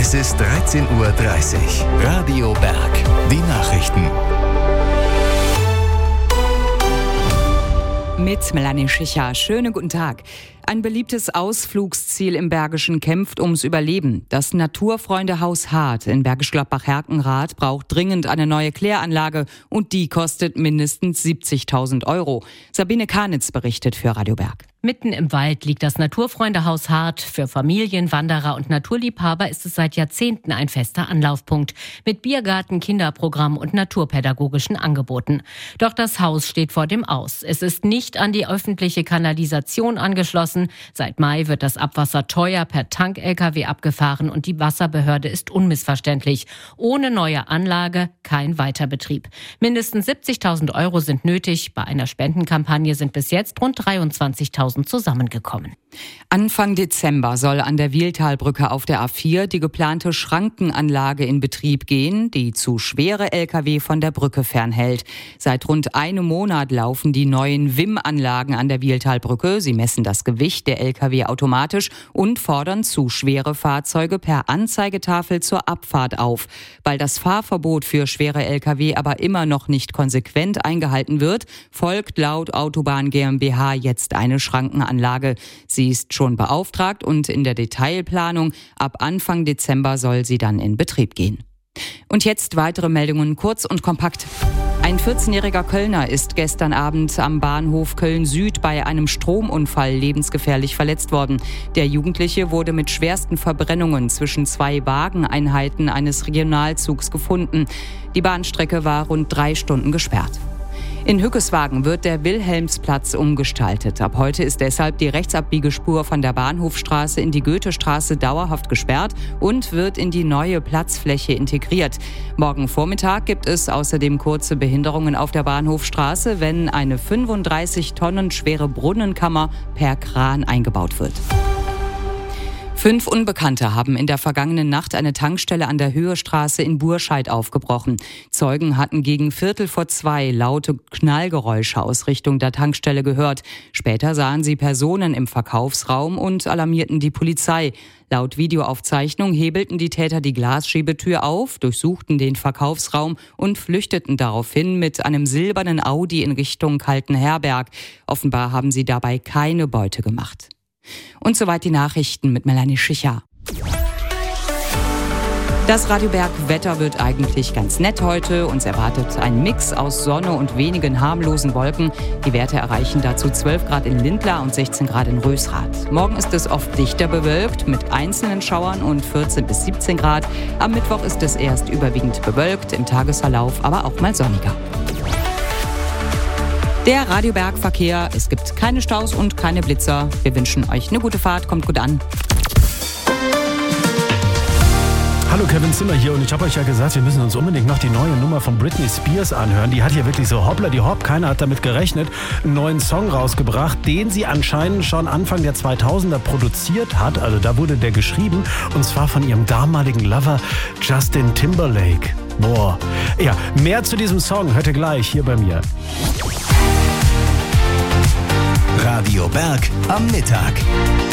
Es ist 13:30 Uhr. Radio Berg. Die Nachrichten. Mit Melanie Schicher. Schönen guten Tag. Ein beliebtes Ausflugsziel im Bergischen kämpft ums Überleben. Das Naturfreundehaus Hart in Bergisch Gladbach-Herkenrath braucht dringend eine neue Kläranlage und die kostet mindestens 70.000 €. Sabine Karnitz berichtet für Radio Berg. Mitten im Wald liegt das Naturfreundehaus Hart. Für Familien, Wanderer und Naturliebhaber ist es seit Jahrzehnten ein fester Anlaufpunkt. Mit Biergarten, Kinderprogramm und naturpädagogischen Angeboten. Doch das Haus steht vor dem Aus. Es ist nicht an die öffentliche Kanalisation angeschlossen. Seit Mai wird das Abwasser teuer per Tank-LKW abgefahren und die Wasserbehörde ist unmissverständlich. Ohne neue Anlage kein Weiterbetrieb. Mindestens 70.000 € sind nötig. Bei einer Spendenkampagne sind bis jetzt rund 23.000 zusammengekommen. Anfang Dezember soll an der Wiehltalbrücke auf der A4 die geplante Schrankenanlage in Betrieb gehen, die zu schwere Lkw von der Brücke fernhält. Seit rund einem Monat laufen die neuen WIM-Anlagen an der Wiehltalbrücke. Sie messen das Gewicht der Lkw automatisch und fordern zu schwere Fahrzeuge per Anzeigetafel zur Abfahrt auf. Weil das Fahrverbot für schwere Lkw aber immer noch nicht konsequent eingehalten wird, folgt laut Autobahn GmbH jetzt eine Schrankenanlage. Sie ist schon beauftragt und in der Detailplanung. Ab Anfang Dezember soll sie dann in Betrieb gehen. Und jetzt weitere Meldungen kurz und kompakt. Ein 14-jähriger Kölner ist gestern Abend am Bahnhof Köln-Süd bei einem Stromunfall lebensgefährlich verletzt worden. Der Jugendliche wurde mit schwersten Verbrennungen zwischen zwei Wageneinheiten eines Regionalzugs gefunden. Die Bahnstrecke war rund 3 Stunden gesperrt. In Hückeswagen wird der Wilhelmsplatz umgestaltet. Ab heute ist deshalb die Rechtsabbiegerspur von der Bahnhofstraße in die Goethestraße dauerhaft gesperrt und wird in die neue Platzfläche integriert. Morgen Vormittag gibt es außerdem kurze Behinderungen auf der Bahnhofstraße, wenn eine 35 Tonnen schwere Brunnenkammer per Kran eingebaut wird. 5 Unbekannte haben in der vergangenen Nacht eine Tankstelle an der Höhestraße in Burscheid aufgebrochen. Zeugen hatten gegen 1:45 laute Knallgeräusche aus Richtung der Tankstelle gehört. Später sahen sie Personen im Verkaufsraum und alarmierten die Polizei. Laut Videoaufzeichnung hebelten die Täter die Glasschiebetür auf, durchsuchten den Verkaufsraum und flüchteten daraufhin mit einem silbernen Audi in Richtung Kaltenherberg. Offenbar haben sie dabei keine Beute gemacht. Und soweit die Nachrichten mit Melanie Schicher. Das Radio Berg Wetter wird eigentlich ganz nett heute. Uns erwartet ein Mix aus Sonne und wenigen harmlosen Wolken. Die Werte erreichen dazu 12 Grad in Lindlar und 16 Grad in Rösrath. Morgen ist es oft dichter bewölkt mit einzelnen Schauern und 14 bis 17 Grad. Am Mittwoch ist es erst überwiegend bewölkt, im Tagesverlauf aber auch mal sonniger. Der Radio Berg Verkehr. Es gibt keine Staus und keine Blitzer. Wir wünschen euch eine gute Fahrt. Kommt gut an. Hallo, Kevin Zimmer hier und ich habe euch ja gesagt, wir müssen uns unbedingt noch die neue Nummer von Britney Spears anhören. Die hat ja wirklich so hoppla die hopp, keiner hat damit gerechnet, einen neuen Song rausgebracht, den sie anscheinend schon Anfang der 2000er produziert hat. Also da wurde der geschrieben und zwar von ihrem damaligen Lover Justin Timberlake. Boah. Ja, mehr zu diesem Song hört ihr gleich hier bei mir. Radio Berg am Mittag.